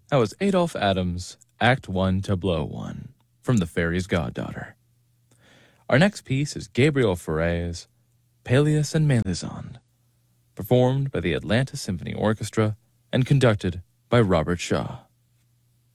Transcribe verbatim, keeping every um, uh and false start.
That was Adolphe Adams, Act One, Tableau One, from The Fairy's Goddaughter. Our next piece is Gabriel Fauré's Peleus and Melisande, performed by the Atlanta Symphony Orchestra and conducted by Robert Shaw.